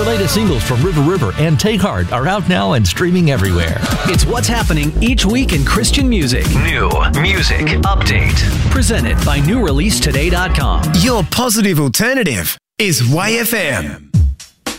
The latest singles from River River and Take Heart are out now and streaming everywhere. It's what's happening each week in Christian music. New music update. Presented by NewReleaseToday.com. Your positive alternative is YFM.